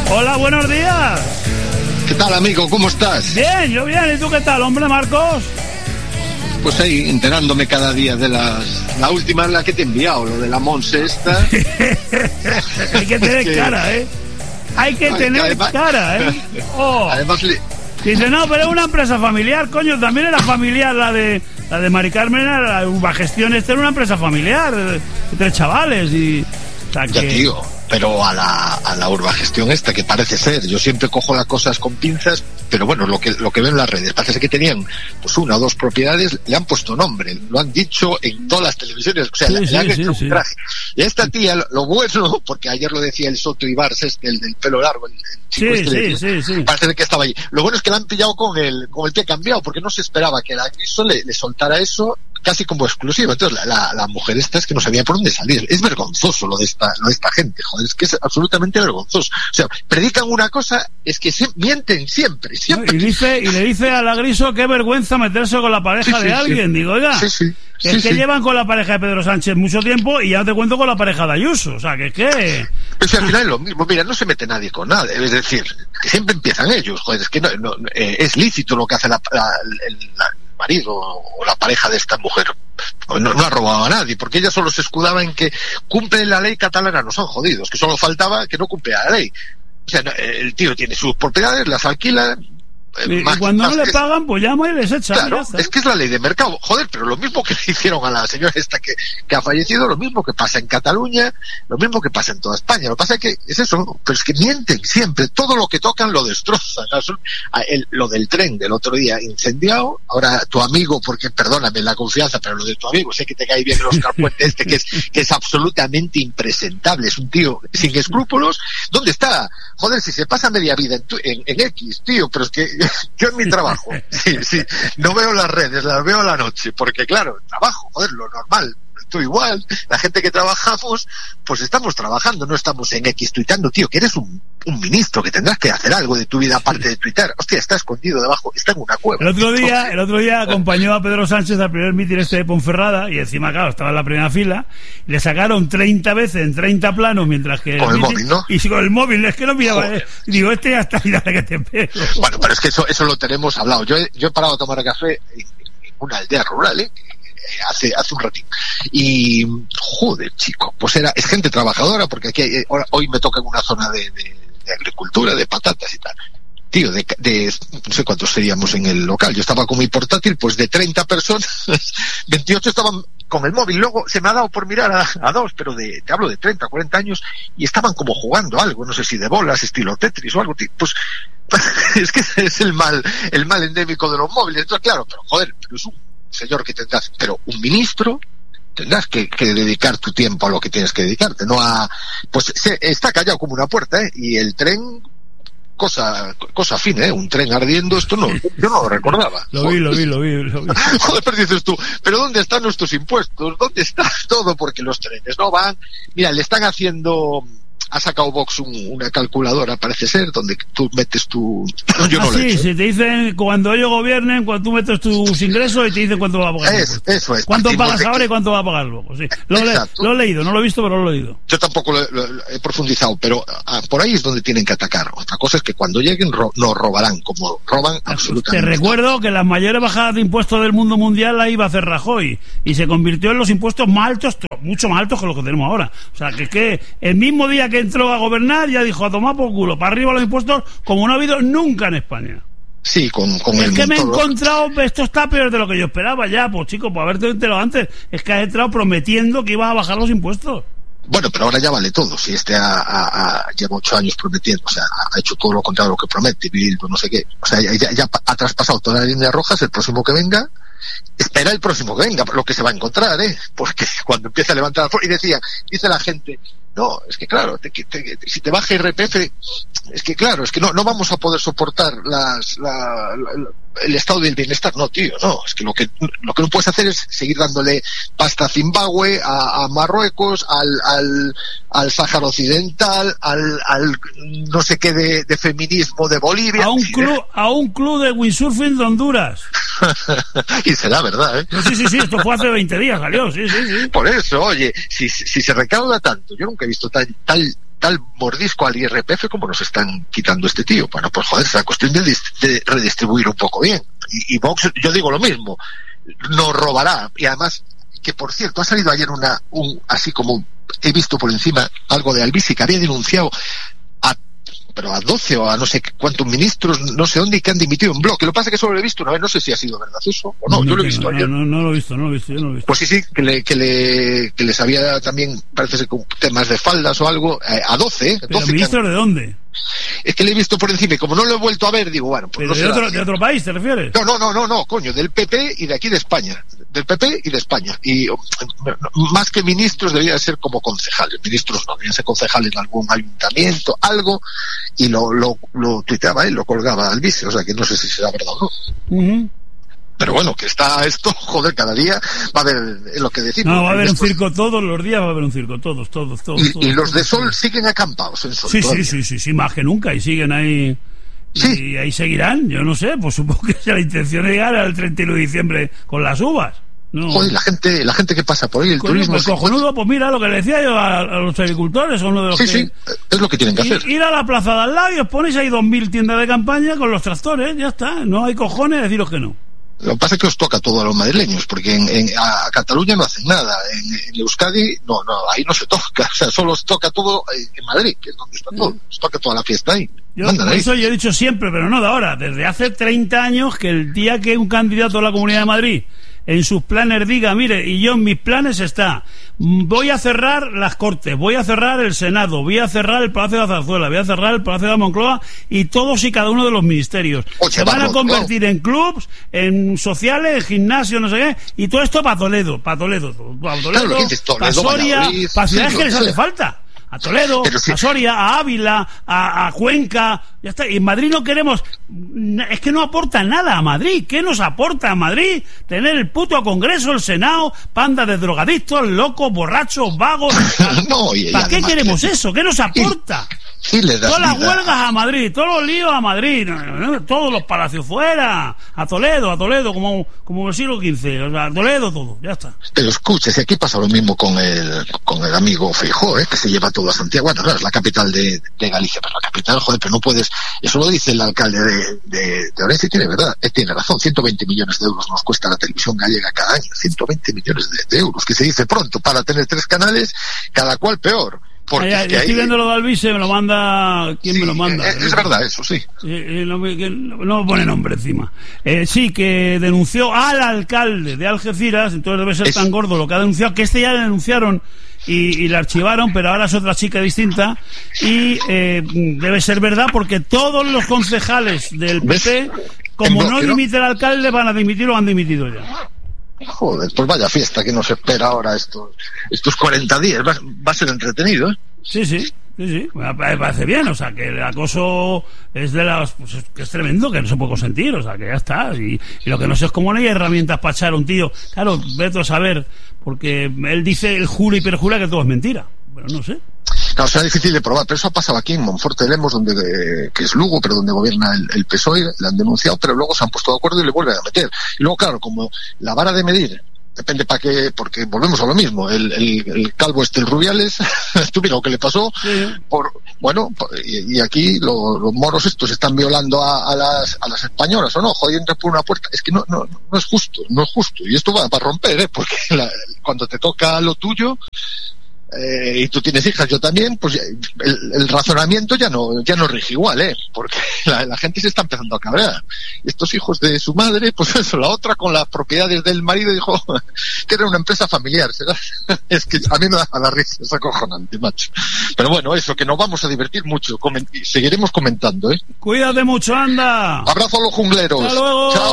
Hola, buenos días. ¿Qué tal, amigo? ¿Cómo estás? Bien, yo bien. ¿Y tú qué tal, hombre, Marcos? Pues ahí, enterándome cada día de la última, la que te he enviado, lo de la Monse esta. Hay que tener cara, ¿eh? Hay que tener además, cara, ¿eh? Oh. Además... Dice, no, pero es una empresa familiar, coño, también era familiar la de Mari Carmen, la Urbagestión, esta era una empresa familiar, de 3 chavales y... O sea, ya, que... tío, pero a la Urbagestión esta, que parece ser, yo siempre cojo las cosas con pinzas, pero bueno, lo que veo en las redes, parece que tenían pues 1 o 2 propiedades, le han puesto nombre, lo han dicho en todas las televisiones, o sea, sí, le han hecho un traje. Sí. Y esta tía, lo bueno, porque ayer lo decía el Soto Ibarz, el del pelo largo, el chico sí. Parece que estaba allí. Lo bueno es que la han pillado con el pie cambiado, porque no se esperaba que la Griso le soltara eso casi como exclusiva. Entonces la mujer esta es que no sabía por dónde salir. Es vergonzoso lo de esta gente, joder, es que es absolutamente vergonzoso. O sea, predican una cosa, es que mienten siempre. No, y le dice a la Griso qué vergüenza meterse con la pareja de alguien. Digo, oiga, es que llevan con la pareja de Pedro Sánchez mucho tiempo y ya no te cuento con la pareja de Ayuso. O sea, que es que... Pues al final es lo mismo, mira, no se mete nadie con nada, es decir, que siempre empiezan ellos, joder, es que no, es lícito lo que hace el marido o la pareja de esta mujer. No ha robado a nadie, porque ella solo se escudaba en que cumple la ley catalana, no son jodidos, que solo faltaba que no cumpliera la ley. O sea, el tío tiene sus propiedades, las alquila. Y cuando no le pagan, pues llama y les echa. Claro, es que es la ley de mercado. Joder, pero lo mismo que le hicieron a la señora esta que ha fallecido, lo mismo que pasa en Cataluña, lo mismo que pasa en toda España. Lo que pasa es que es eso, pero es que mienten siempre. Todo lo que tocan lo destrozan. Lo del tren del otro día incendiado, ahora tu amigo, porque perdóname la confianza, pero lo de tu amigo, sé que te cae bien el Oscar Puente este, que es absolutamente impresentable. Es un tío sin escrúpulos. ¿Dónde está? Joder, si se pasa media vida en X, tío, pero es que yo en mi trabajo, sí, no veo las redes, las veo a la noche, porque claro, trabajo, joder, lo normal, tú igual, la gente que trabajamos, pues estamos trabajando, no estamos en X tuitando, tío, que eres un ministro, que tendrás que hacer algo de tu vida aparte de tuitar. Hostia, está escondido debajo, está en una cueva. El otro día acompañó a Pedro Sánchez al primer mitin de Ponferrada, y encima, claro, estaba en la primera fila, y le sacaron 30 veces en 30 planos, mientras que... Con el móvil, ¿no? Y con el móvil, es que no miraba, digo, ya está, mira que te pego. Bueno, pero es que eso lo tenemos hablado. Yo he parado a tomar café en una aldea rural, hace un ratito, y joder, chico, pues es gente trabajadora, porque aquí hoy me toca en una zona de agricultura, de patatas y tal, tío, de no sé cuántos seríamos en el local. Yo estaba con mi portátil, pues de 30 personas 28 estaban con el móvil. Luego se me ha dado por mirar a 2, pero te hablo de 30, 40 años, y estaban como jugando algo, no sé si de bolas, estilo Tetris o algo, tío. Pues es que es el mal endémico de los móviles. Entonces, claro, pero joder, pero es un señor que tendrás, pero un ministro, tendrás que dedicar tu tiempo a lo que tienes que dedicarte, no a... Pues está callado como una puerta, y el tren, cosa fina, un tren ardiendo, esto no, yo no lo recordaba. Lo vi. Joder, pero dices tú, ¿pero dónde están nuestros impuestos? ¿Dónde está todo? Porque los trenes no van. Mira, le están haciendo... Ha sacado Vox una calculadora, parece ser, donde tú metes tu... Yo no lo he hecho. Sí, te dicen cuando ellos gobiernen, cuando tú metes tus ingresos y te dicen cuánto va a pagar. Eso es. ¿Cuánto pagas ahora y cuánto va a pagar luego? Sí. Lo he leído, no lo he visto, pero lo he leído. Yo tampoco lo he profundizado, pero por ahí es donde tienen que atacar. Otra cosa es que cuando lleguen no robarán, como roban absolutamente. Te recuerdo que las mayores bajadas de impuestos del mundo mundial la iba a hacer Rajoy, y se convirtió en los impuestos más altos, mucho más altos que los que tenemos ahora. O sea, que el mismo día que entró a gobernar ya dijo a tomar por culo, para arriba los impuestos, como no ha habido nunca en España. Sí, con es el que me he encontrado, esto está peor de lo que yo esperaba ya, pues chico, pues haberte enterado antes. Es que has entrado prometiendo que ibas a bajar los impuestos. Bueno, pero ahora ya vale todo. Si lleva 8 años prometiendo, o sea, ha hecho todo lo contrario a lo que promete, no sé qué. O sea, ya ha traspasado todas las líneas rojas. El próximo que venga, espera el próximo que venga, lo que se va a encontrar, porque cuando empieza a levantar y dice la gente, no, es que claro, si te baja IRPF, es que claro, es que no vamos a poder soportar el estado del bienestar. No, tío, no, es que lo que no puedes hacer es seguir dándole pasta a Zimbabue, a Marruecos, al Sáhara Occidental, al no sé qué de feminismo de Bolivia. A un club de windsurfing de Honduras. Y será verdad, Sí, esto fue hace 20 días, salió, sí. Por eso, oye, si se recauda tanto, yo nunca he visto tal tal mordisco al IRPF como nos están quitando este tío. Bueno, pues joder, es la cuestión de redistribuir un poco bien. Y Vox, yo digo lo mismo, nos robará. Y además, que por cierto, ha salido ayer así como he visto por encima algo de Albisi, que había denunciado pero a 12 o a no sé cuántos ministros, no sé dónde, que han dimitido en bloque. Lo que pasa es que solo lo he visto una vez, no sé si ha sido verdad eso o no. Yo lo he visto ayer. No lo he visto, yo no lo he visto. Pues sí, que les había también, parece ser, con temas de faldas o algo, a 12. ¿Pero ministros de dónde? Es que le he visto por encima y como no lo he vuelto a ver, digo, bueno, pues ¿Pero no de otro país te refieres? No, coño, del PP y de aquí de España. Del PP y de España. Y más que ministros deberían ser como concejales. Ministros no, deberían ser concejales de algún ayuntamiento, algo, y lo tuiteaba él, lo colgaba al vice, o sea que no sé si será verdad o no. Uh-huh. Pero bueno, que está esto, joder, cada día va a haber lo que decimos. No, va a haber un circo todos los días, va a haber un circo, todos. Y los de Sol siguen acampados en Sol. Sí, más que nunca, y siguen ahí. Sí. Y ahí seguirán, yo no sé, pues supongo que la intención es llegar al 31 de diciembre con las uvas. No. Joder, la gente que pasa por ahí, el turismo. Pues cojonudo, pues mira lo que le decía yo a los agricultores, uno de los sí, es lo que tienen que hacer. Ir a la plaza de al lado y os ponéis ahí 2.000 tiendas de campaña con los tractores, ya está, no hay cojones deciros que no. Lo que pasa es que os toca todo a los madrileños, porque a Cataluña no hacen nada, en Euskadi no, ahí no se toca, o sea, solo os toca todo en Madrid, que es donde está todo, os toca toda la fiesta ahí. Eso yo he dicho siempre, pero no de ahora, desde hace 30 años que el día que un candidato a la Comunidad de Madrid en sus planes diga, mire, y yo en mis planes está, voy a cerrar las Cortes, voy a cerrar el Senado, voy a cerrar el Palacio de la Zarzuela, voy a cerrar el Palacio de la Moncloa y todos y cada uno de los ministerios. Se van a convertir en clubs, en sociales, en gimnasios, no sé qué, y todo esto para Toledo, para Soria, para ciudades que les hace falta. A Toledo, a Soria, a Ávila, a Cuenca, ya está. Y en Madrid no queremos, es que no aporta nada a Madrid. ¿Qué nos aporta a Madrid? Tener el puto Congreso, el Senado, panda de drogadictos, locos, borrachos, vagos. ¿Para qué queremos eso? ¿Qué nos aporta? Todas las huelgas a Madrid, todos los líos a Madrid, todos los palacios fuera, a Toledo, como el siglo XV, o sea, a Toledo todo, ya está. Pero escucha, si aquí pasa lo mismo con el amigo Feijóo, que se lleva todo a Santiago. Bueno, claro, es la capital de Galicia, pero la capital, joder, pero no puedes, eso lo dice el alcalde de Orense y tiene razón, 120 millones de euros nos cuesta la televisión gallega cada año, 120 millones de euros, que se dice pronto, para tener 3 canales, cada cual peor. Estoy viendo lo de Albise, me lo manda. ¿Quién me lo manda? Es verdad, eso sí. No me pone nombre encima. Sí, que denunció al alcalde de Algeciras, entonces debe ser tan gordo lo que ha denunciado, que ya le denunciaron y la archivaron, pero ahora es otra chica distinta. Y debe ser verdad porque todos los concejales del PP, como no dimite el alcalde, van a dimitir o han dimitido ya. Joder, pues vaya fiesta que nos espera ahora estos 40 días. Va a ser entretenido, ¿eh? Sí. Me parece bien, o sea, que el acoso es pues, que es tremendo, que no se puede consentir, o sea, que ya está. Y lo que no sé es cómo no hay herramientas para echar a un tío. Claro, vete a saber, porque él dice, él jura y perjura que todo es mentira. Pero no sé. Claro, será difícil de probar, pero eso ha pasado aquí en Monforte de Lemos, que es Lugo, pero donde gobierna el PSOE, le han denunciado, pero luego se han puesto de acuerdo y le vuelven a meter. Y luego, claro, como la vara de medir depende para qué, porque volvemos a lo mismo, el calvo el Rubiales, tú mira lo que le pasó, y aquí los moros estos están violando a las españolas, o no, joder, entras por una puerta, es que no es justo, y esto va para romper, porque cuando te toca lo tuyo, y tú tienes hijas, yo también, pues el razonamiento ya no rige igual, porque la gente se está empezando a cabrear. Estos hijos de su madre, pues eso, la otra con las propiedades del marido dijo que era una empresa familiar, ¿será? Es que a mí me da la risa, es acojonante, macho. Pero bueno, eso, que nos vamos a divertir mucho, seguiremos comentando, Cuídate mucho, anda. Abrazo a los jungleros. Hasta luego. Chao.